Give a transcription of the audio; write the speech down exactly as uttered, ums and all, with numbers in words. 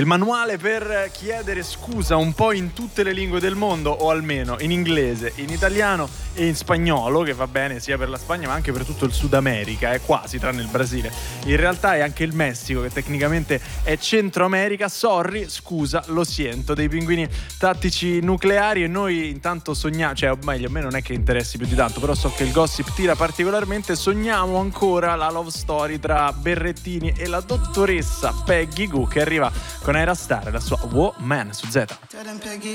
Il manuale per chiedere scusa un po' in tutte le lingue del mondo, o almeno in inglese, in italiano e in spagnolo, che va bene sia per la Spagna ma anche per tutto il Sud America, è eh, quasi tranne il Brasile. In realtà è anche il Messico, che tecnicamente è Centro America. Sorry, scusa, lo sento, dei pinguini tattici nucleari. E noi intanto sogniamo, cioè o meglio, a me non è che interessi più di tanto, però so che il gossip tira particolarmente. Sogniamo ancora la love story tra Berrettini e la dottoressa Peggy Gou, che arriva con Aerostar, la sua Woman su Z.